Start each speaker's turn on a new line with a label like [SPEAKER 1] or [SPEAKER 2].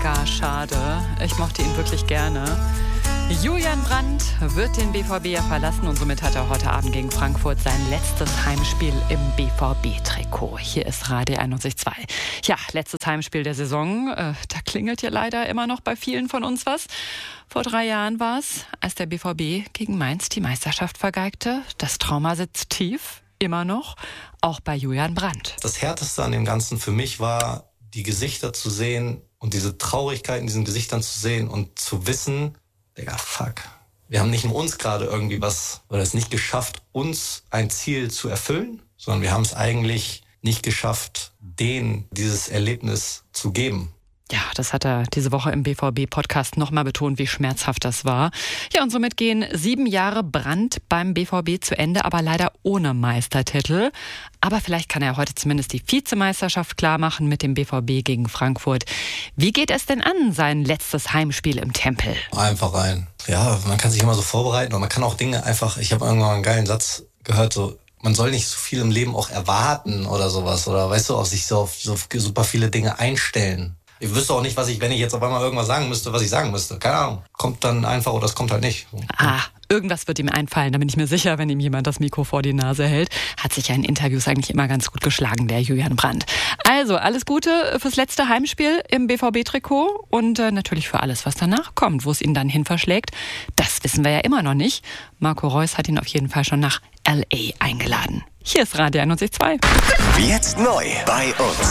[SPEAKER 1] Mega schade. Ich mochte ihn wirklich gerne. Julian Brandt wird den BVB ja verlassen und somit hat er heute Abend gegen Frankfurt sein letztes Heimspiel im BVB-Trikot. Hier ist Radio 91.2. Ja, letztes Heimspiel der Saison. Da klingelt ja leider immer noch bei vielen von uns was. Vor 3 Jahren war es, als der BVB gegen Mainz die Meisterschaft vergeigte. Das Trauma sitzt tief, immer noch, auch bei Julian Brandt.
[SPEAKER 2] Das Härteste an dem Ganzen für mich war, die Gesichter zu sehen und diese Traurigkeit in diesen Gesichtern zu sehen und zu wissen, Digga, fuck. Wir haben nicht nur uns gerade irgendwie es nicht geschafft, uns ein Ziel zu erfüllen, sondern wir haben es eigentlich nicht geschafft, denen dieses Erlebnis zu geben.
[SPEAKER 1] Ja, das hat er diese Woche im BVB-Podcast nochmal betont, wie schmerzhaft das war. Ja, und somit gehen 7 Jahre Brandt beim BVB zu Ende, aber leider ohne Meistertitel. Aber vielleicht kann er heute zumindest die Vizemeisterschaft klarmachen mit dem BVB gegen Frankfurt. Wie geht es denn an, sein letztes Heimspiel im Tempel?
[SPEAKER 2] Einfach rein. Ja, man kann sich immer so vorbereiten und man kann auch Dinge einfach, ich habe irgendwann einen geilen Satz gehört, so, man soll nicht so viel im Leben auch erwarten oder sowas. Oder weißt du, auf sich so super viele Dinge einstellen. Ich wüsste auch nicht, wenn ich jetzt auf einmal irgendwas sagen müsste, was ich sagen müsste. Keine Ahnung. Kommt dann einfach oder es kommt halt nicht.
[SPEAKER 1] Irgendwas wird ihm einfallen, da bin ich mir sicher, wenn ihm jemand das Mikro vor die Nase hält. Hat sich ja in Interviews eigentlich immer ganz gut geschlagen, der Julian Brandt. Also, alles Gute fürs letzte Heimspiel im BVB-Trikot und natürlich für alles, was danach kommt, wo es ihn dann hin verschlägt. Das wissen wir ja immer noch nicht. Marco Reus hat ihn auf jeden Fall schon nach L.A. eingeladen. Hier ist Radio 91.2.
[SPEAKER 3] Jetzt neu bei uns.